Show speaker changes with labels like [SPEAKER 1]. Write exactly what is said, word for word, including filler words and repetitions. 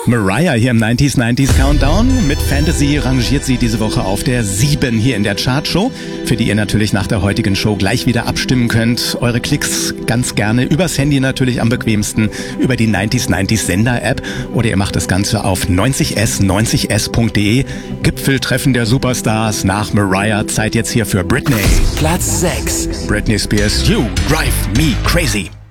[SPEAKER 1] Mariah hier im neunziger neunziger Countdown. Mit Fantasy rangiert sie diese Woche auf der sieben hier in der Chartshow, für die ihr natürlich nach der heutigen Show gleich wieder abstimmen könnt. Eure Klicks ganz gerne übers Handy natürlich am bequemsten, über die neunziger neunziger Sender-App oder ihr macht das Ganze auf neunzig s neunzig s punkt de. Gipfeltreffen der Superstars nach Mariah. Zeit jetzt hier für Britney.
[SPEAKER 2] Platz sechs.
[SPEAKER 1] Britney Spears, You Drive Me Crazy.